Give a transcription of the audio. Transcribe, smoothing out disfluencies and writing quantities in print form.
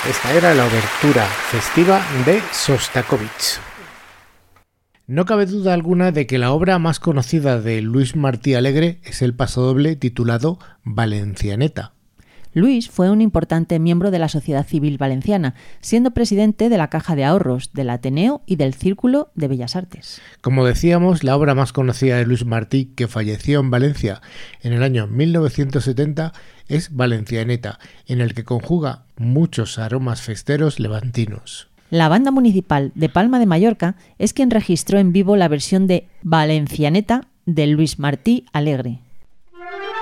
Esta era la obertura festiva de Sostakovich. No cabe duda alguna de que la obra más conocida de Luis Martí Alegre es el pasodoble titulado Valencianeta. Luis fue un importante miembro de la sociedad civil valenciana, siendo presidente de la Caja de Ahorros, del Ateneo y del Círculo de Bellas Artes. Como decíamos, la obra más conocida de Luis Martí, que falleció en Valencia en el año 1970, es Valencianeta, en el que conjuga muchos aromas festeros levantinos. La Banda Municipal de Palma de Mallorca es quien registró en vivo la versión de Valencianeta de Luis Martí Alegre.